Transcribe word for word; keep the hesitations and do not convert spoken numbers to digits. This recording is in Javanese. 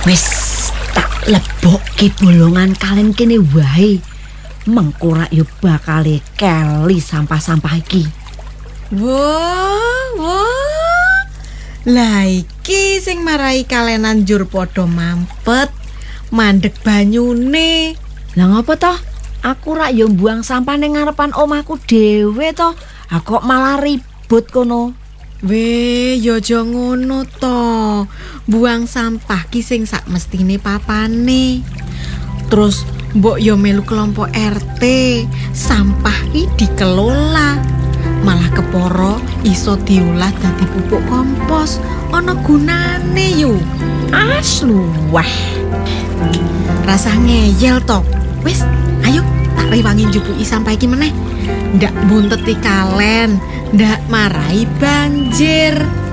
Wis tak lebokke bolongan kalen kene wae. Mengko rak yo bakale keli sampah-sampah iki. Wah, wah. Lah iki sing marai kalenan njur padha mampet, mandeg banyune. Lah ngopo toh? Aku rak yo mbuang sampah ning ngarepan omahku dhewe toh. Aku kok malah ribut kono. Weh, yo aja ngono to. Buang sampah ki sing sak mestine papane. Terus mbok yo melu kelompok R T. Sampah ki dikelola. Malah keporo iso diolah dadi pupuk kompos. Ana gunane yo. Asluwah. Rasa ngeyel to. Wis, ayo tak rewangi njupuki sampah iki meneh. Ndak bunteti kalen, ndak marai banjir.